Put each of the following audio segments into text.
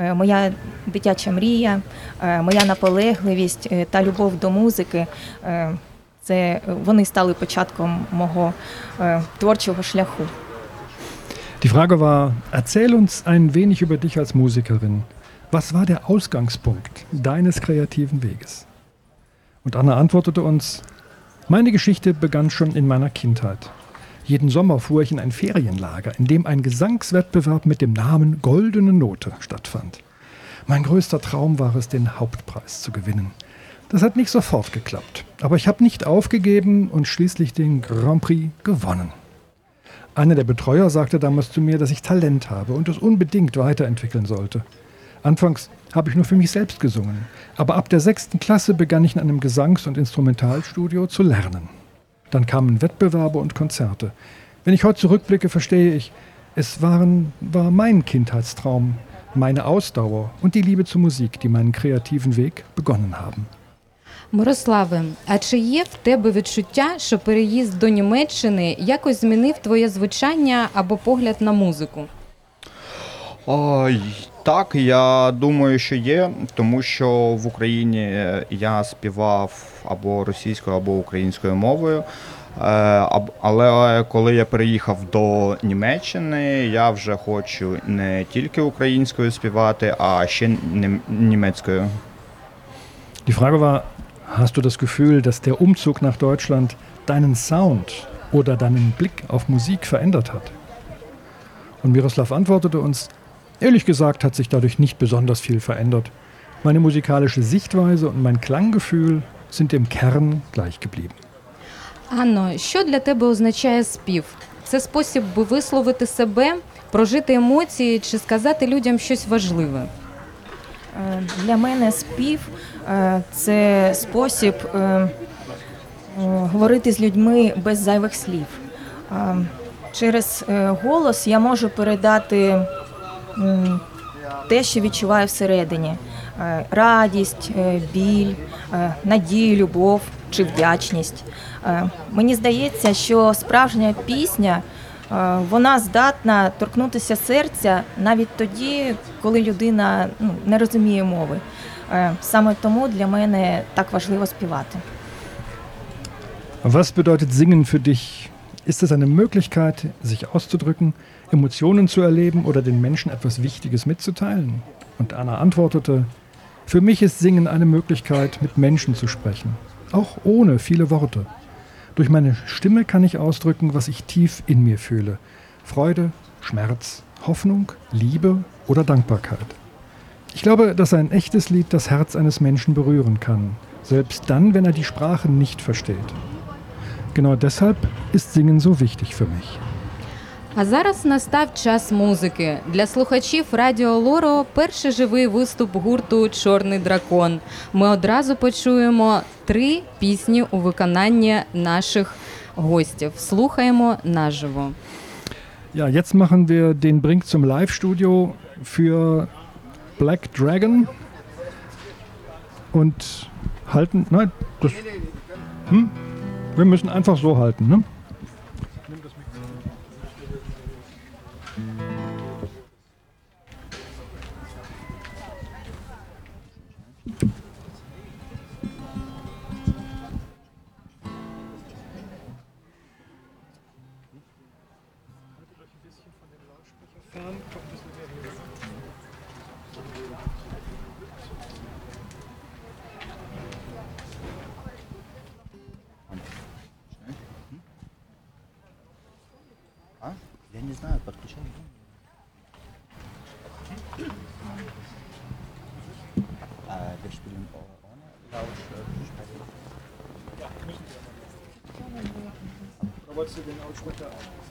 Моя дитяча мрія, моя наполегливість та любов до музики це вони стали початком мого творчого шляху. Die Frage war, erzähl uns ein wenig über dich als Musikerin. Was war der Ausgangspunkt deines kreativen Weges? Und Anna antwortete uns, meine Geschichte begann schon in meiner Kindheit. Jeden Sommer fuhr ich in ein Ferienlager, in dem ein Gesangswettbewerb mit dem Namen Goldene Note stattfand. Mein größter Traum war es, den Hauptpreis zu gewinnen. Das hat nicht sofort geklappt, aber ich habe nicht aufgegeben und schließlich den Grand Prix gewonnen. Einer der Betreuer sagte damals zu mir, dass ich Talent habe und es unbedingt weiterentwickeln sollte. Anfangs habe ich nur für mich selbst gesungen, aber ab der 6. Klasse begann ich in einem Gesangs- und Instrumentalstudio zu lernen. Dann kamen Wettbewerbe und Konzerte. Wenn ich heute zurückblicke, verstehe ich, es war mein Kindheitstraum, meine Ausdauer und die Liebe zur Musik, die meinen kreativen Weg begonnen haben. Мирославе, а чи є в тебе відчуття, що переїзд до Німеччини якось змінив твоє звучання або погляд на музику? Так, я думаю, що є, тому що в Україні я співав або російською, або українською мовою. Але коли я переїхав до Німеччини, я вже хочу не тільки українською співати, а ще німецькою. Die Frage war, hast du das Gefühl, dass der Umzug nach Deutschland deinen Sound oder deinen Blick auf Musik verändert hat? Und Miroslav antwortete uns, ehrlich gesagt hat sich dadurch nicht besonders viel verändert. Meine musikalische Sichtweise und mein Klanggefühl sind im Kern gleich geblieben. Анно, що для тебе означає спів? Це спосіб висловити себе, прожити емоції чи сказати людям щось важливе? Для мене спів це спосіб говорити з людьми без зайвих слів. Через голос я можу передати те, що відчуваю всередині. Радість, біль, надію, любов чи вдячність. Мені здається, що справжня пісня, вона здатна торкнутися серця навіть тоді, коли людина не розуміє мови. Саме тому для мене так важливо співати. Was bedeutet Singen für dich? Ist es eine Möglichkeit, sich auszudrücken, Emotionen zu erleben oder den Menschen etwas Wichtiges mitzuteilen? Und Anna antwortete, für mich ist Singen eine Möglichkeit, mit Menschen zu sprechen, auch ohne viele Worte. Durch meine Stimme kann ich ausdrücken, was ich tief in mir fühle. Freude, Schmerz, Hoffnung, Liebe oder Dankbarkeit. Ich glaube, dass ein echtes Lied das Herz eines Menschen berühren kann, selbst dann, wenn er die Sprache nicht versteht. Genau deshalb ist Singen so wichtig für mich. А зараз настав час музики. Для слухачів Радіо Лоро перший живий виступ гурту «Чорний дракон». Ми одразу почуємо 3 пісні у виконанні наших гостів. Слухаємо наживо. Ja, jetzt machen wir den Brink zum Live-Studio für Black Dragon und halten, nein, das, wir müssen einfach so halten, ne? Я не знаю, подключал. Wir spielen ohne Lautsprecher. Ja, müssen wir. Oder wolltest du den Lautsprecher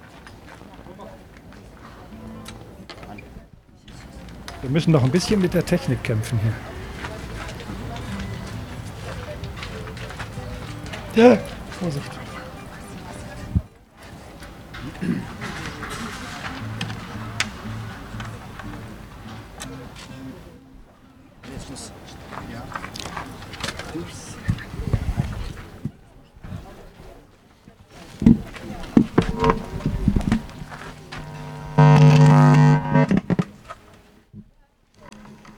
Wir müssen noch ein bisschen mit der Technik kämpfen hier. Ja, Vorsicht. Ja.